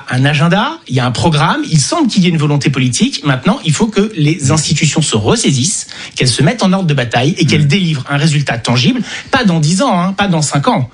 un agenda, il y a un programme, il semble qu'il y ait une volonté politique. Maintenant, il faut que les institutions se ressaisissent, qu'elles se mettent en ordre de bataille et qu'elles délivrent un résultat tangible, pas dans 10 ans, pas dans 5 ans.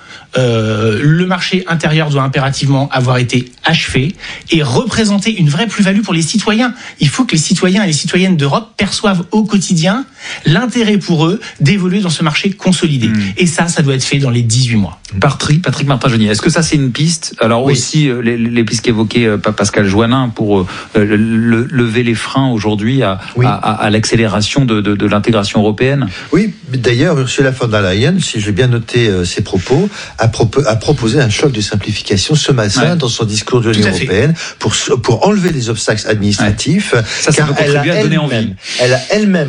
Le marché intérieur doit impérativement avoir été achevé et représenter une vraie plus-value pour les citoyens. Il faut que les citoyens et les citoyennes d'Europe perçoivent au quotidien l'intérêt pour eux d'évoluer dans ce marché consolidé. Et ça doit être fait dans les 18 mois. Patrick Martin-Genier, est-ce que ça c'est une piste ? Alors oui. Aussi les pistes qu'évoquait Pascal Joannin pour lever les freins aujourd'hui à l'accélération de l'intégration européenne. Oui, d'ailleurs Ursula von der Leyen, si j'ai bien noté ses propos, a proposé un choc de simplification ce matin dans son discours de l'Union européenne pour enlever les obstacles administratifs. Ça peut contribuer à donner envie. Elle a elle-même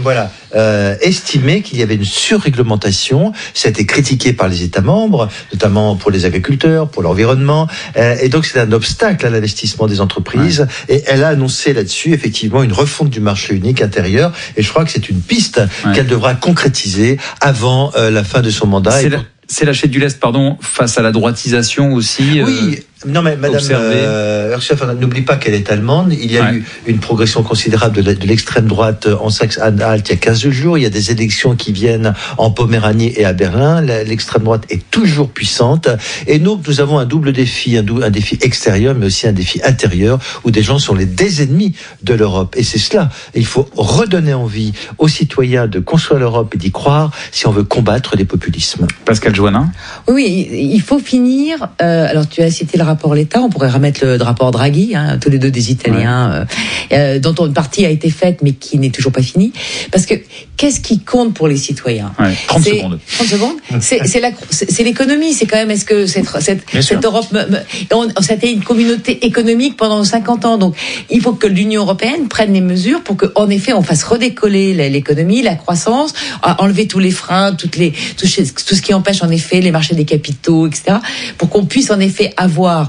estimé qu'il y avait une surréglementation. Ça a été critiqué par les États membres, notamment pour les agriculteurs, pour l'environnement. Et donc c'est un obstacle à l'investissement des entreprises. Et elle a annoncé là-dessus effectivement une refonte du marché unique intérieur. Et je crois que c'est une piste qu'elle devra concrétiser avant la fin de son mandat. C'est lâcher du lest, face à la droitisation aussi. Oui. Non mais Madame Ursula, n'oublie pas qu'elle est allemande. Il y a eu une progression considérable de l'extrême droite en Saxe-Anhalt il y a 15 jours. Il y a des élections qui viennent en Poméranie et à Berlin. L'extrême droite est toujours puissante. Et nous avons un double défi, un défi extérieur, mais aussi un défi intérieur, où des gens sont les désennemis de l'Europe. Et c'est cela. Il faut redonner envie aux citoyens de construire l'Europe et d'y croire si on veut combattre les populismes. Pascal Joannin ? Oui, il faut finir. Alors tu as cité le rapport L'État, on pourrait remettre le rapport Draghi, tous les deux des Italiens, dont une partie a été faite mais qui n'est toujours pas finie. Parce que qu'est-ce qui compte pour les citoyens ? 30 secondes. 30 secondes. C'est l'économie. C'est quand même, est-ce que cette Europe, ça a été une communauté économique pendant 50 ans. Donc il faut que l'Union européenne prenne les mesures pour qu'en effet on fasse redécoller l'économie, la croissance, enlever tous les freins, tout ce qui empêche en effet les marchés des capitaux, etc. Pour qu'on puisse en effet avoir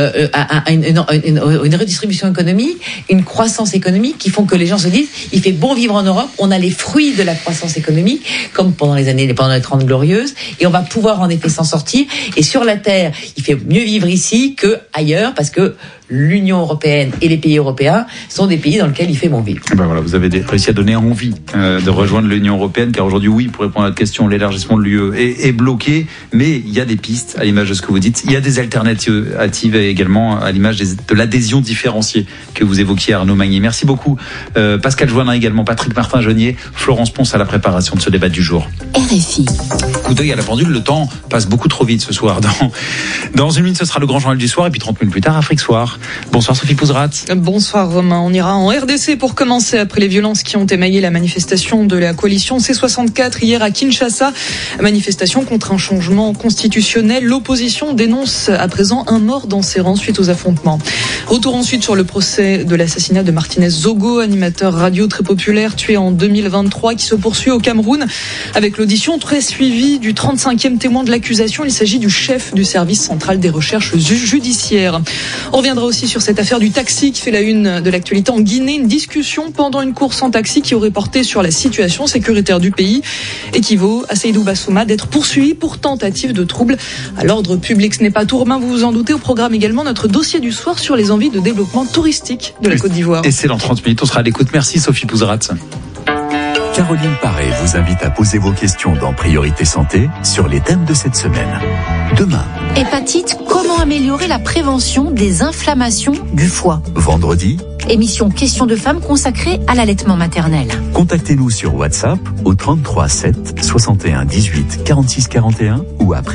une redistribution économique, une croissance économique qui font que les gens se disent il fait bon vivre en Europe, on a les fruits de la croissance économique comme pendant les 30 glorieuses et on va pouvoir en effet s'en sortir. Et sur la terre, il fait mieux vivre ici que ailleurs parce que l'Union européenne et les pays européens sont des pays dans lesquels il fait bon vivre. Vous avez réussi à donner envie de rejoindre l'Union européenne, car aujourd'hui, oui, pour répondre à votre question, l'élargissement de l'UE est bloqué, mais il y a des pistes à l'image de ce que vous dites. Il y a des alternatives également à l'image de l'adhésion différenciée que vous évoquiez, Arnaud Magnier. Merci beaucoup, Pascal Joannin également, Patrick Martin-Genier, Florence Ponce à la préparation de ce débat du jour. RFI. Coup d'œil à la pendule, le temps passe beaucoup trop vite ce soir. Dans une minute, ce sera le grand journal du soir, et puis 30 minutes plus tard, Afrique Soir. Bonsoir Sophie Pouzrat. Bonsoir Romain. On ira en RDC pour commencer après les violences qui ont émaillé la manifestation de la coalition C64 hier à Kinshasa. Manifestation contre un changement constitutionnel. L'opposition dénonce à présent un mort dans ses rangs suite aux affrontements. Retour ensuite sur le procès de l'assassinat de Martinez Zogo, animateur radio très populaire tué en 2023 qui se poursuit au Cameroun avec l'audition très suivie du 35e témoin de l'accusation. Il s'agit du chef du service central des recherches judiciaires. On reviendra aussi sur cette affaire du taxi qui fait la une de l'actualité en Guinée. Une discussion pendant une course en taxi qui aurait porté sur la situation sécuritaire du pays équivaut à Seydou Bassouma d'être poursuivi pour tentative de trouble à l'ordre public. Ce n'est pas tout, Romain, vous vous en doutez. Au programme également notre dossier du soir sur les envies de développement touristique de la Côte d'Ivoire. Et c'est dans 30 minutes, on sera à l'écoute. Merci Sophie Pouzrat. Caroline Paré vous invite à poser vos questions dans Priorité Santé sur les thèmes de cette semaine. Demain. Hépatite, comment améliorer la prévention des inflammations du foie ? Vendredi. Émission Questions de femmes consacrée à l'allaitement maternel. Contactez-nous sur WhatsApp au 33 7 61 18 46 41 ou à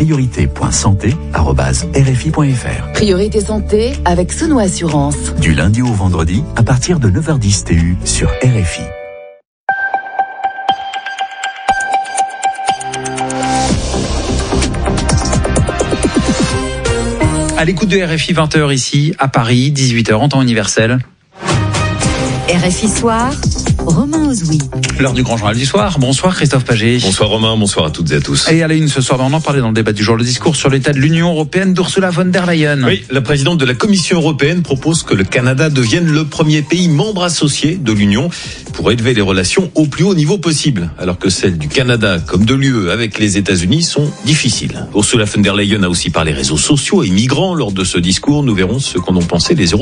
priorité.santé@rfi.fr. Priorité Santé avec Sounou Assurance. Du lundi au vendredi à partir de 9h10 TU sur RFI. À l'écoute de RFI, 20h ici, à Paris, 18h en temps universel. RFI Soir, Romain Ozoui. L'heure du grand journal du soir. Bonsoir Christophe Paget. Bonsoir Romain, bonsoir à toutes et à tous. Et à la une ce soir, on en parlait dans le débat du jour, le discours sur l'état de l'Union européenne d'Ursula von der Leyen. Oui, la présidente de la Commission européenne propose que le Canada devienne le premier pays membre associé de l'Union pour élever les relations au plus haut niveau possible, alors que celles du Canada comme de l'UE avec les États-Unis sont difficiles. Ursula von der Leyen a aussi parlé réseaux sociaux et migrants lors de ce discours. Nous verrons ce qu'en ont pensé les Européens.